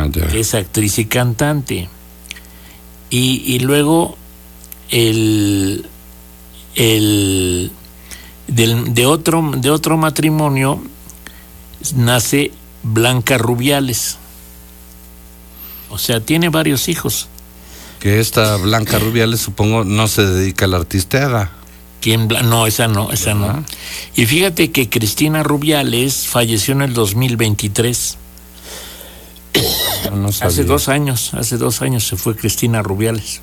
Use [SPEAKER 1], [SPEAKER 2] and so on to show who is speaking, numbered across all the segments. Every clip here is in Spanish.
[SPEAKER 1] ya.
[SPEAKER 2] Que es actriz y cantante. Y luego de otro matrimonio nace Blanca Rubiales. O sea, tiene varios hijos.
[SPEAKER 1] Que esta Blanca Rubiales, supongo, no se dedica a la artisteada.
[SPEAKER 2] No, esa no. Y fíjate que Cristina Rubiales falleció en el 2023.
[SPEAKER 1] No sabía.
[SPEAKER 2] Hace 2 años se fue Cristina Rubiales.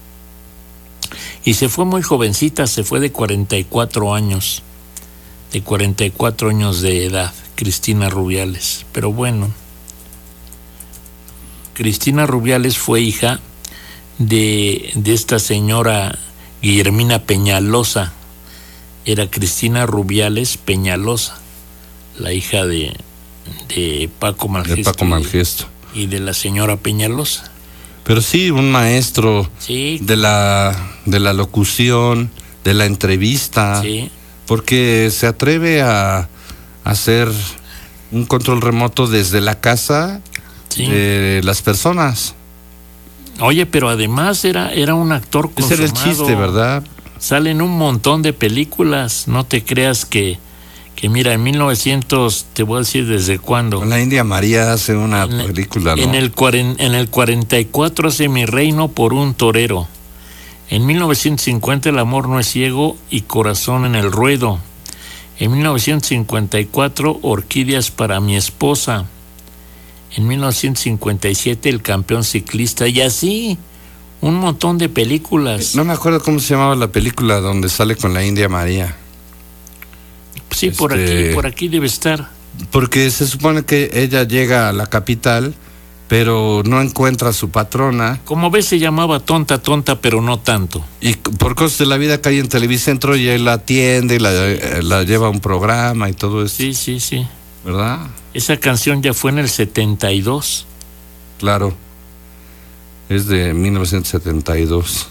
[SPEAKER 2] Y se fue muy jovencita, se fue de 44 años. De 44 años de edad, Cristina Rubiales. Pero bueno, Cristina Rubiales fue hija de esta señora Guillermina Peñalosa. Era Cristina Rubiales Peñalosa, la hija de Paco Malgesto.
[SPEAKER 1] De Paco Malgesto.
[SPEAKER 2] Y de la señora Peñalosa.
[SPEAKER 1] Pero sí, un maestro
[SPEAKER 2] Sí.
[SPEAKER 1] de la locución, de la entrevista,
[SPEAKER 2] Sí.
[SPEAKER 1] porque se atreve a hacer un control remoto desde la casa
[SPEAKER 2] Sí.
[SPEAKER 1] de las personas.
[SPEAKER 2] Oye, pero además era un actor
[SPEAKER 1] Ese
[SPEAKER 2] consumado.
[SPEAKER 1] era el chiste, ¿verdad?
[SPEAKER 2] Salen un montón de películas, no te creas que mira, en 1900, te voy a decir desde cuándo.
[SPEAKER 1] Con la India María hace una película, ¿no?
[SPEAKER 2] En el 44 hace Mi reino por un torero. En 1950 El amor no es ciego y Corazón en el ruedo. En 1954 Orquídeas para mi esposa. En 1957 El campeón ciclista, y así un montón de películas.
[SPEAKER 1] No me acuerdo cómo se llamaba la película donde sale con la India María.
[SPEAKER 2] Sí, por aquí debe estar.
[SPEAKER 1] Porque se supone que ella llega a la capital, pero no encuentra a su patrona.
[SPEAKER 2] Como ves, se llamaba Tonta, pero no tanto.
[SPEAKER 1] Y por cosas de la vida cae en Televicentro y él la atiende, la lleva a un programa y todo eso.
[SPEAKER 2] Sí.
[SPEAKER 1] ¿Verdad?
[SPEAKER 2] Esa canción ya fue en el 72.
[SPEAKER 1] Claro. Es de 1972.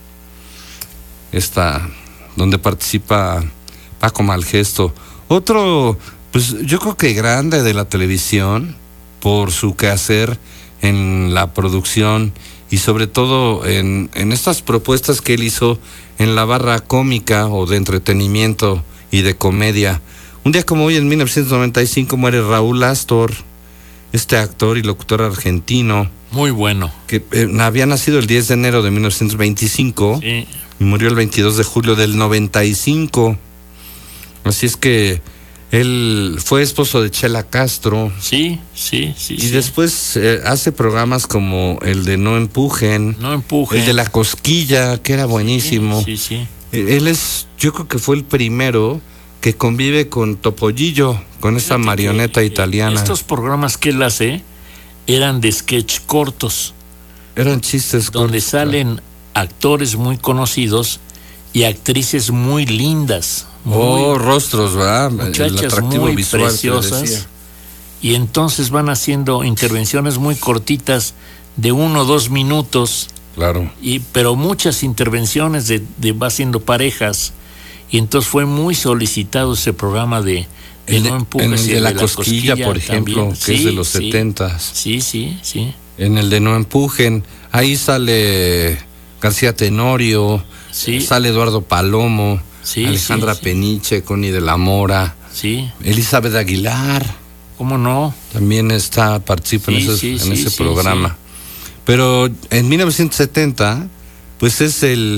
[SPEAKER 1] Esta, donde participa Paco Malgesto. Otro, pues yo creo que grande de la televisión, por su quehacer en la producción y sobre todo en estas propuestas que él hizo en la barra cómica o de entretenimiento y de comedia. Un día como hoy, en 1995, muere Raúl Astor, este actor y locutor argentino.
[SPEAKER 2] Muy bueno.
[SPEAKER 1] Que había nacido el 10 de enero de 1925
[SPEAKER 2] Sí.
[SPEAKER 1] y murió el 22 de julio del 95. Así es que él fue esposo de Chela Castro.
[SPEAKER 2] Sí.
[SPEAKER 1] Y después hace programas como el de No Empujen.
[SPEAKER 2] No Empujen.
[SPEAKER 1] El de La Cosquilla, que era buenísimo.
[SPEAKER 2] Sí.
[SPEAKER 1] Él yo creo que fue el primero que convive con Topollillo, con esa marioneta italiana.
[SPEAKER 2] Estos programas que él hace eran de sketch cortos.
[SPEAKER 1] Eran chistes
[SPEAKER 2] donde
[SPEAKER 1] cortos,
[SPEAKER 2] salen actores muy conocidos y actrices muy lindas.
[SPEAKER 1] Rostros, ¿verdad? El
[SPEAKER 2] Muchachas
[SPEAKER 1] atractivo
[SPEAKER 2] muy
[SPEAKER 1] visual
[SPEAKER 2] preciosas. Y entonces van haciendo intervenciones muy cortitas de 1 o 2 minutos.
[SPEAKER 1] Claro.
[SPEAKER 2] Pero muchas intervenciones va haciendo parejas. Y entonces fue muy solicitado ese programa de No Empujes.
[SPEAKER 1] En el de La Cosquilla, por ejemplo, también, que es de los 70s.
[SPEAKER 2] Sí.
[SPEAKER 1] En el de No Empujen, ahí sale García Tenorio, sale Eduardo Palomo, Alejandra Peniche, Connie de la Mora, Elizabeth Aguilar.
[SPEAKER 2] ¿Cómo no?
[SPEAKER 1] También participa en ese programa. Pero en 1970, pues es el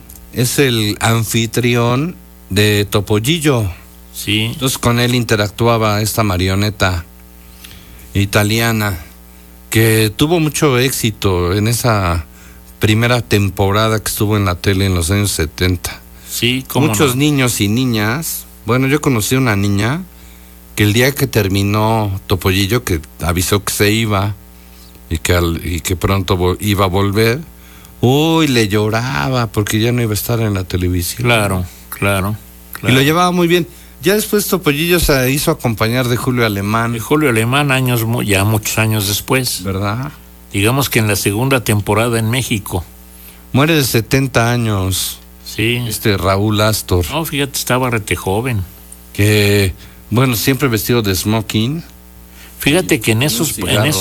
[SPEAKER 1] anfitrión de Topollillo.
[SPEAKER 2] Sí.
[SPEAKER 1] Entonces con él interactuaba esta marioneta italiana que tuvo mucho éxito en esa primera temporada que estuvo en la tele en los años 70.
[SPEAKER 2] Sí, ¿cómo
[SPEAKER 1] Muchos
[SPEAKER 2] no?
[SPEAKER 1] niños y niñas. Bueno, yo conocí una niña que el día que terminó Topollillo, que avisó que se iba y que pronto iba a volver, le lloraba porque ya no iba a estar en la televisión.
[SPEAKER 2] Claro.
[SPEAKER 1] Y lo llevaba muy bien. Ya después Topollillo se hizo acompañar de Julio Alemán.
[SPEAKER 2] De Julio Alemán, ya muchos años después.
[SPEAKER 1] ¿Verdad?
[SPEAKER 2] Digamos que en la segunda temporada en México.
[SPEAKER 1] Muere de 70 años.
[SPEAKER 2] Sí.
[SPEAKER 1] Raúl Astor.
[SPEAKER 2] No, fíjate, estaba rete joven.
[SPEAKER 1] Que, bueno, siempre vestido de smoking.
[SPEAKER 2] Fíjate que en esos